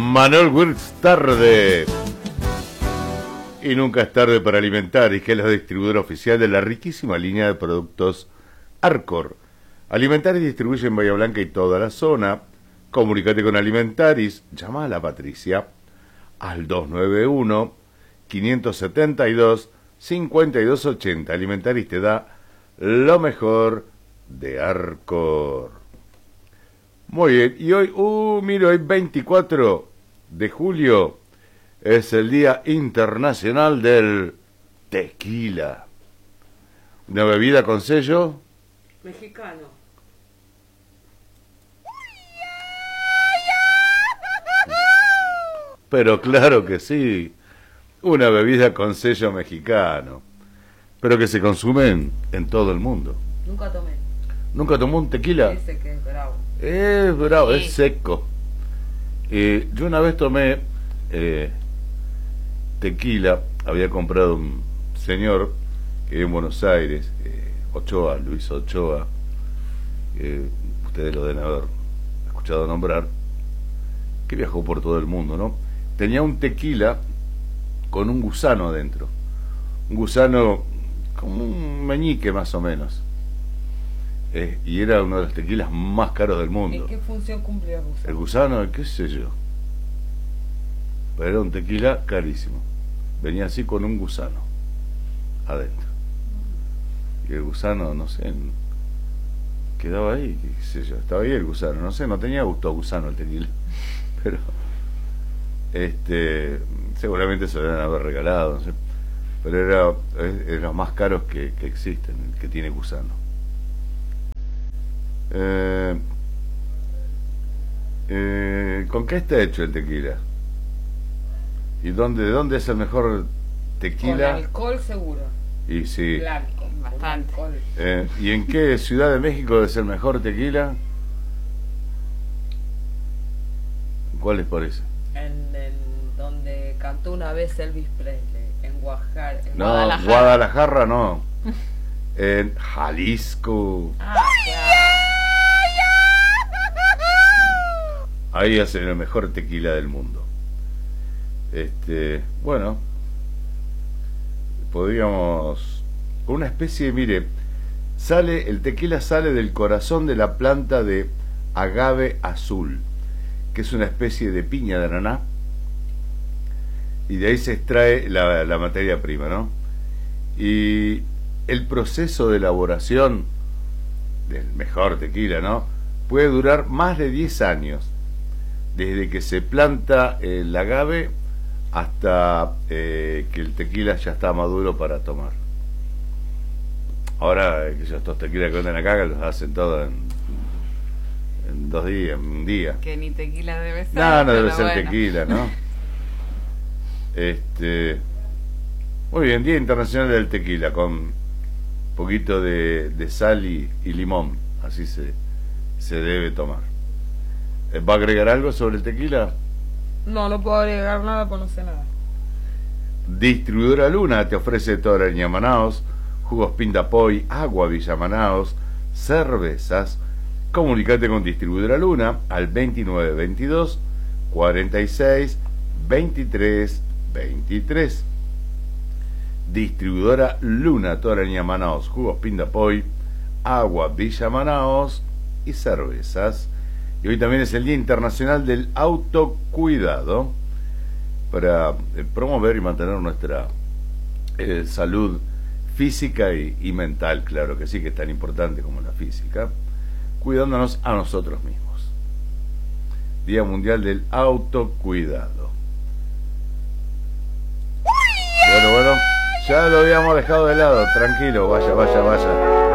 Manuel Wirtz tarde. Y nunca es tarde para Alimentaris, que es la distribuidora oficial de la riquísima línea de productos Arcor. Alimentaris distribuye en Bahía Blanca y toda la zona. Comunicate con Alimentaris, llama a la Patricia al 291-572-5280. Alimentaris te da lo mejor de Arcor. Muy bien, y hoy, mire, hoy 24 de julio es el Día Internacional del Tequila. Una bebida con sello mexicano. Pero claro que sí, una bebida con sello mexicano, pero que se consume en todo el mundo. Nunca tomé. ¿Nunca tomó un tequila? Dice que es bravo. Es bravo, Sí. es seco. Yo una vez tomé tequila, había comprado un señor que vive en Buenos Aires, Ochoa, Luis Ochoa, ustedes lo deben haber escuchado nombrar, que viajó por todo el mundo, ¿no? Tenía un tequila con un gusano adentro, un gusano como un meñique más o menos, y era uno de los tequilas más caros del mundo. ¿En qué función cumplía El gusano, qué sé yo, pero era un tequila carísimo, venía así con un gusano adentro, y el gusano, no sé, quedaba ahí, qué sé yo, estaba ahí el gusano, no sé, no tenía gusto a gusano el tequila, pero seguramente se lo deben haber regalado, no sé, pero era de los más caros que existen, el que tiene gusano. ¿Con qué está hecho el tequila? ¿Y de dónde es el mejor tequila? Con alcohol seguro. Y sí. Blanco. Bastante. Con alcohol. ¿Y en qué ciudad de México es el mejor tequila? ¿Cuál les parece? En donde cantó una vez Elvis Presley, en Oaxaca. No, Guadalajara. Guadalajara no. En Jalisco. Ah, claro. Ahí hacen el mejor tequila del mundo. Bueno, podríamos, una especie, mire, el tequila sale del corazón de la planta de agave azul, que es una especie de piña de ananá, y de ahí se extrae la materia prima, ¿no? Y el proceso de elaboración del mejor tequila, ¿no?, puede durar más de 10 años, desde que se planta el agave hasta que el tequila ya está maduro para tomar. Ahora, estos tequilas que venden acá los hacen todos en 2 días, en un día. Que ni tequila debe ser. No debe pero ser bueno. tequila, ¿no? Muy bien, Día Internacional del Tequila, con un poquito de sal y limón, así se debe tomar. ¿Va a agregar algo sobre el tequila? No puedo agregar nada, pues no sé nada. Distribuidora Luna te ofrece toda la línea Manaos, jugos Pindapoy, agua Villa Manaos, cervezas. Comunicate con Distribuidora Luna al 2922 46 23 23. Distribuidora Luna, toda la línea Manaos, jugos Pindapoy, agua Villa Manaos y cervezas. Y hoy también es el Día Internacional del Autocuidado, para promover y mantener nuestra salud física y mental, claro que sí, que es tan importante como la física, cuidándonos a nosotros mismos. Día Mundial del Autocuidado. Bueno, ya lo habíamos dejado de lado, tranquilo, vaya.